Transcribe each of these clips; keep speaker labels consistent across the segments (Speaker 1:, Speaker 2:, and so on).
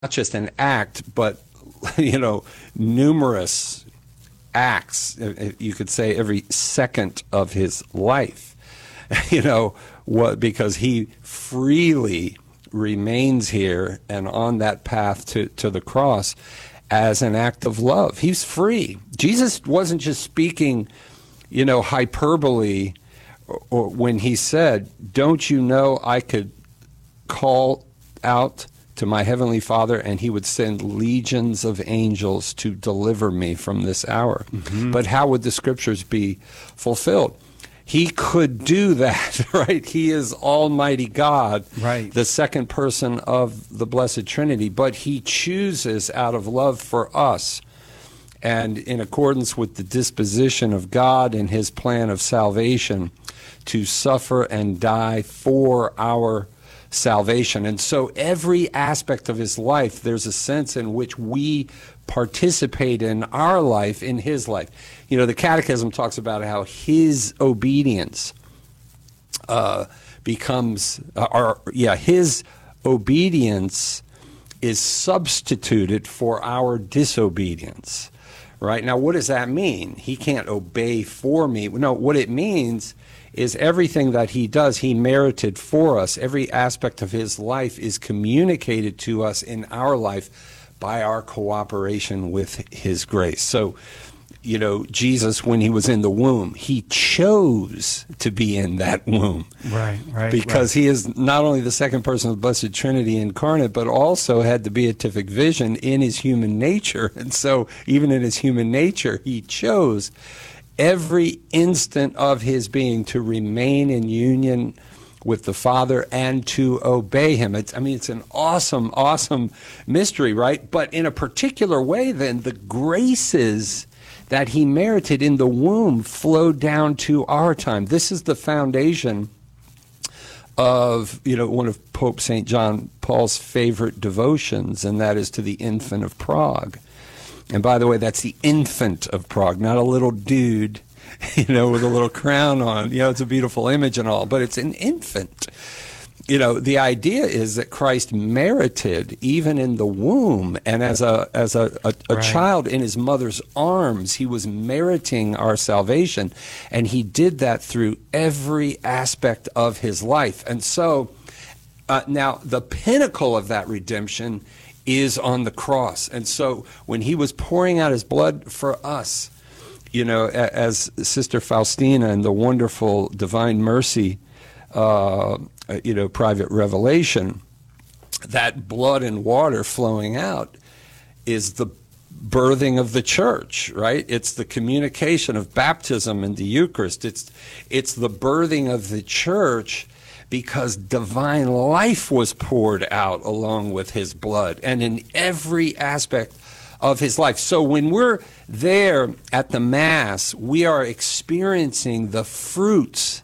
Speaker 1: not just an act, but numerous acts. You could say every second of his life. Because he freely remains here and on that path to the cross as an act of love. He's free. Jesus wasn't just speaking, hyperbole, or when he said, "Don't you know I could call out to my heavenly Father and he would send legions of angels to deliver me from this hour." Mm-hmm. But how would the scriptures be fulfilled? He could do that, right? He is Almighty God,
Speaker 2: right,
Speaker 1: the second person of the Blessed Trinity, but he chooses out of love for us and in accordance with the disposition of God and his plan of salvation to suffer and die for our salvation. And so every aspect of his life, there's a sense in which we participate in our life, in his life. The Catechism talks about how his obedience his obedience is substituted for our disobedience. Right? Now, what does that mean? He can't obey for me. No, what it means is everything that he does, he merited for us. Every aspect of his life is communicated to us in our life by our cooperation with his grace. So, Jesus, when he was in the womb, he chose to be in that womb.
Speaker 2: Right.
Speaker 1: Because he is not only the second person of the Blessed Trinity incarnate, but also had the beatific vision in his human nature. And so, even in his human nature, he chose every instant of his being to remain in union with the Father and to obey him. It's an awesome mystery, right? But in a particular way, then, the graces that he merited in the womb flowed down to our time. This is the foundation of, one of Pope St. John Paul's favorite devotions, and that is to the Infant of Prague. And by the way, that's the infant of Prague, not a little dude, with a little crown on. It's a beautiful image and all, but it's an infant. The idea is that Christ merited, even in the womb, and as a
Speaker 2: right,
Speaker 1: child in his mother's arms, he was meriting our salvation, and he did that through every aspect of his life. And so, now the pinnacle of that redemption is on the cross. And so when he was pouring out his blood for us, as Sister Faustina in the wonderful Divine Mercy, private revelation, that blood and water flowing out is the birthing of the church, right? It's the communication of baptism and the Eucharist. It's the birthing of the church because divine life was poured out along with his blood and in every aspect of his life. So when we're there at the Mass, we are experiencing the fruits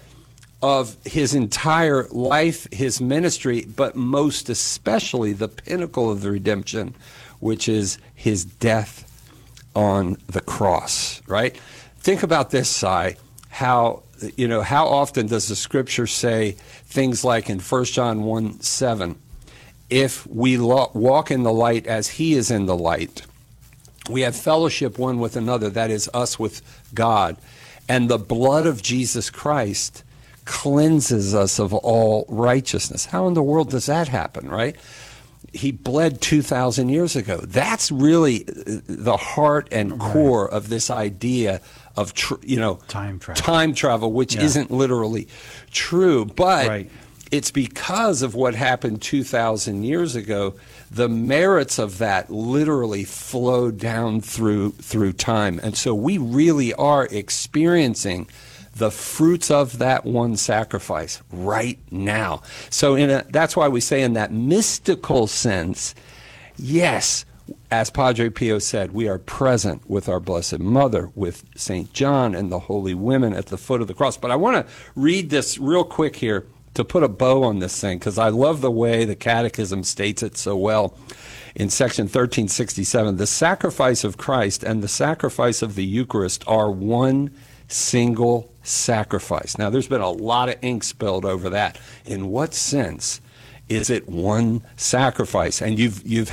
Speaker 1: of his entire life, his ministry, but most especially the pinnacle of the redemption, which is his death on the cross, right? Think about this, Si. How often does the scripture say things like in 1 John 1:7, if we walk in the light as he is in the light, we have fellowship one with another, that is us with God, and the blood of Jesus Christ cleanses us of all righteousness. How in the world does that happen, right? He bled 2,000 years ago. That's really the heart and core of this idea of
Speaker 2: time
Speaker 1: travel, which isn't literally true, but it's because of what happened 2,000 years ago. The merits of that literally flow down through time, and so we really are experiencing the fruits of that one sacrifice right now. So that's why we say in that mystical sense, yes, as Padre Pio said, we are present with our Blessed Mother, with St. John and the holy women at the foot of the cross. But I want to read this real quick here to put a bow on this thing, because I love the way the Catechism states it so well. In section 1367, the sacrifice of Christ and the sacrifice of the Eucharist are one single sacrifice. Now, there's been a lot of ink spilled over that. In what sense is it one sacrifice? And you've